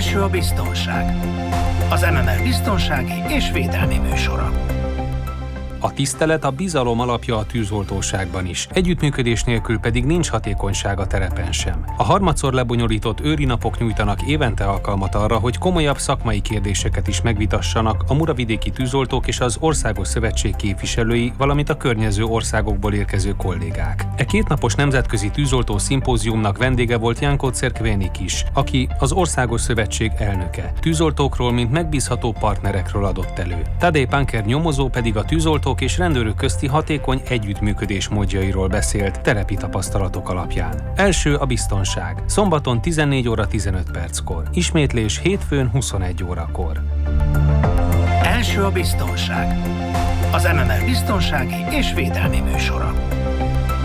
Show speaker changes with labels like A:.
A: Első a biztonság. Az MMR biztonsági és védelmi műsora.
B: A tisztelet a bizalom alapja a tűzoltóságban is, együttműködés nélkül pedig nincs hatékonyság a terepen sem. A harmadszor lebonyolított őri napok nyújtanak évente alkalmat arra, hogy komolyabb szakmai kérdéseket is megvitassanak a muravidéki tűzoltók és az Országos Szövetség képviselői, valamint a környező országokból érkező kollégák. E kétnapos nemzetközi tűzoltó szimpóziumnak vendége volt Janko Cerkvenik is, aki az Országos Szövetség elnöke. Tűzoltókról, mint megbízható partnerekről adott elő. Tadej Panker nyomozó pedig a tűzoltók és rendőrök közti hatékony együttműködés módjairól beszélt terepi tapasztalatok alapján. Első a biztonság. Szombaton 14 óra 15 perckor. Ismétlés hétfőn 21 órakor.
A: Első a biztonság. Az MMR biztonsági és védelmi műsora.